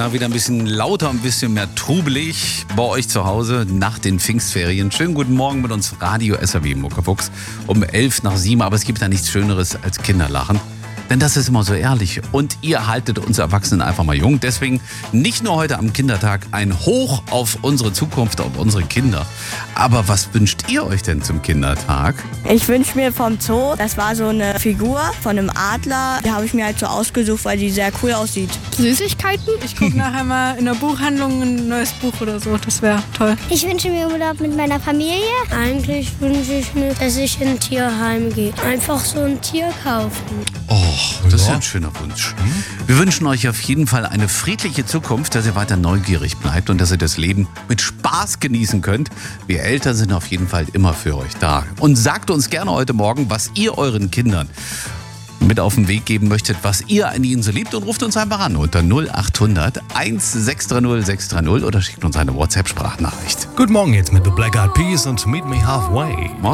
Na, wieder ein bisschen lauter, ein bisschen mehr trubelig bei euch zu Hause nach den Pfingstferien. Schönen guten Morgen mit uns Radio SAW Muckefuchs um 7:11. Aber es gibt da nichts Schöneres als Kinderlachen. Denn das ist immer so ehrlich. Und ihr haltet uns Erwachsenen einfach mal jung. Deswegen nicht nur heute am Kindertag ein Hoch auf unsere Zukunft, auf unsere Kinder. Aber was wünscht ihr euch denn zum Kindertag? Ich wünsche mir vom Zoo, das war so eine Figur von einem Adler. Die habe ich mir halt so ausgesucht, weil die sehr cool aussieht. Süßigkeiten? Ich gucke nachher mal in der Buchhandlung ein neues Buch oder so. Das wäre toll. Ich wünsche mir Urlaub mit meiner Familie. Eigentlich wünsche ich mir, dass ich in ein Tierheim gehe. Einfach so ein Tier kaufen. Oh, das ist ja ein schöner Wunsch. Wir wünschen euch auf jeden Fall eine friedliche Zukunft, dass ihr weiter neugierig bleibt und dass ihr das Leben mit Spaß genießen könnt. Wir Eltern sind auf jeden Fall immer für euch da. Und sagt uns gerne heute Morgen, was ihr euren Kindern mit auf den Weg geben möchtet, was ihr an ihnen so liebt, und ruft uns einfach an unter 0800 1630 630 oder schickt uns eine WhatsApp-Sprachnachricht. Guten Morgen jetzt mit The Black Eyed Peas und Meet Me Halfway.